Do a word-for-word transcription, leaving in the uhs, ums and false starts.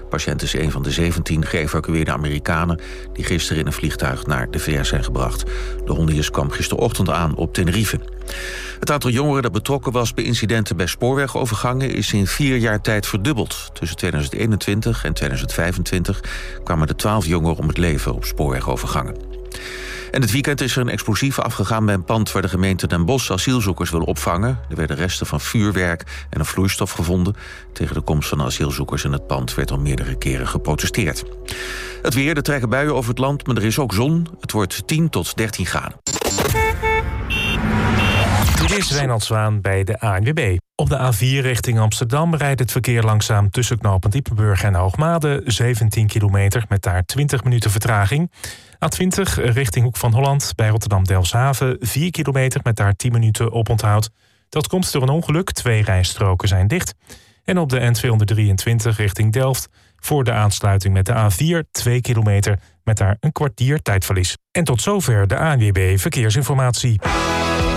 patiënt is een van de zeventien geëvacueerde Amerikanen die gisteren in een vliegtuig naar de V S zijn gebracht. De Hondius kwam gisterochtend aan op Tenerife. Het aantal jongeren dat betrokken was bij incidenten bij spoorwegovergangen is in vier jaar tijd verdubbeld. Tussen tweeduizend eenentwintig en tweeduizend vijfentwintig kwamen er twaalf jongeren om het leven op spoorwegovergangen. En dit weekend is er een explosief afgegaan bij een pand waar de gemeente Den Bosch asielzoekers wil opvangen. Er werden resten van vuurwerk en een vloeistof gevonden. Tegen de komst van de asielzoekers in het pand werd al meerdere keren geprotesteerd. Het weer, er trekken buien over het land, maar er is ook zon. Het wordt tien tot dertien graden. Dit is Wijnald Zwaan bij de A N W B. Op de A vier richting Amsterdam rijdt het verkeer langzaam tussen knooppunt Diepenburg en Hoogmade. zeventien kilometer met daar twintig minuten vertraging. A twintig richting Hoek van Holland bij Rotterdam-Delfshaven. vier kilometer met daar tien minuten oponthoud. Dat komt door een ongeluk. Twee rijstroken zijn dicht. En op de N tweehonderddrieëntwintig richting Delft voor de aansluiting met de A vier twee kilometer met daar een kwartier tijdverlies. En tot zover de A N W B Verkeersinformatie.